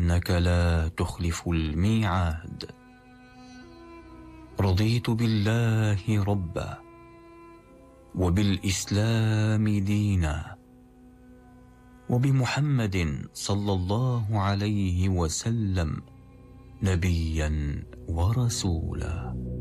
إنك لا تخلف الميعاد. رضيت بالله ربا وبالإسلام دينا وبمحمد صلى الله عليه وسلم نبيا ورسولا.